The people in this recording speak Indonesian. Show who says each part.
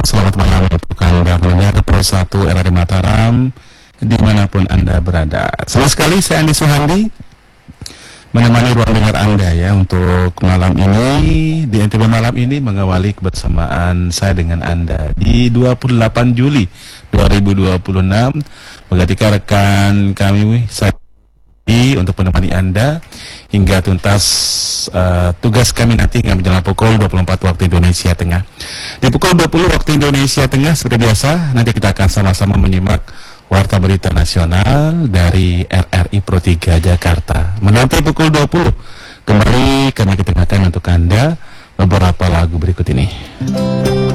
Speaker 1: selamat malam untuk Anda pendengar Pro 1 RRI Mataram dimanapun Anda berada. Selamat sekali saya Andi Suhandi menemani ruang dengar Anda ya untuk malam ini, di NTB malam ini mengawali kebersamaan saya dengan Anda di 28 Juli 2026 menggantikan rekan kami saya untuk menemani Anda hingga tuntas tugas kami nanti hingga menjelang pukul 24 waktu Indonesia Tengah. Di pukul 20 waktu Indonesia Tengah seperti biasa nanti kita akan sama-sama menyimak Warta Berita Nasional dari RRI Pro 3 Jakarta. Menanti pukul 20 kembali kami ketengahkan untuk Anda beberapa lagu berikut ini.